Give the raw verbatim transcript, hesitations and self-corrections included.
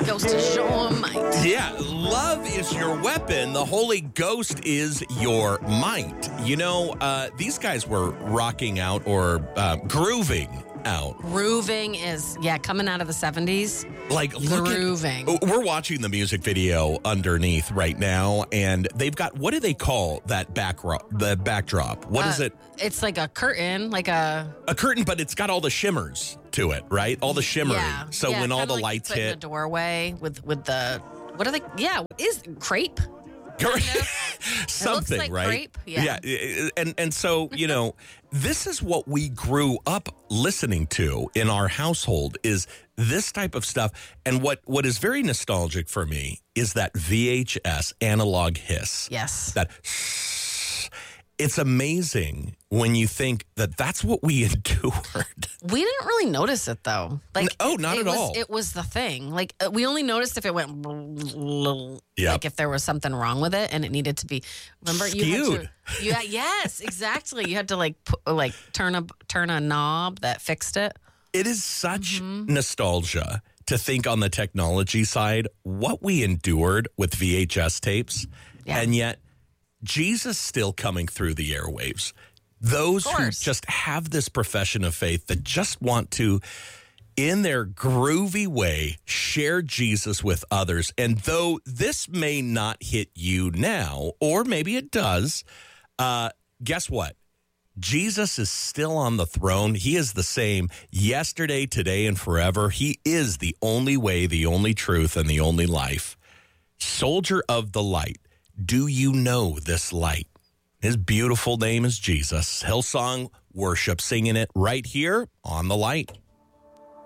Ghost is your might. Yeah, love is your weapon. The Holy Ghost is your might. You know, uh, these guys were rocking out or uh, grooving out. Grooving is, yeah, coming out of the seventies. Like, look at- Grooving. we're watching the music video underneath right now, and they've got, what do they call that backdrop? The backdrop. What is Uh, it? It's like a curtain, like a... A curtain, but it's got all the shimmers to it, right? All the shimmering. Yeah. So yeah, when all kinda the like lights you put in hit. a doorway with, with the... What are they? Yeah, is crepe? Something, like right? crepe, yeah. yeah. And and so, you know, this is what we grew up listening to in our household is this type of stuff. And what what is very nostalgic for me is that V H S analog hiss. Yes. That it's amazing when you think that that's what we endured. We didn't really notice it, though. Like, N- oh, not it at was, all. It was the thing. Like, uh, we only noticed if it went... Yep. Like, if there was something wrong with it and it needed to be... Remember? You Skewed. had to... You had, yes, exactly. You had to, like, put, like turn a turn a knob that fixed it. It is such Mm-hmm. nostalgia to think on the technology side what we endured with V H S tapes, Yeah. and yet Jesus still coming through the airwaves. Those Of who course. just have this profession of faith that just want to, in their groovy way, share Jesus with others. And though this may not hit you now, or maybe it does, uh, guess what? Jesus is still on the throne. He is the same yesterday, today, and forever. He is the only way, the only truth, and the only life. Soldier of the light, do you know this light? His beautiful name is Jesus. Hillsong Worship, singing it right here on The Light.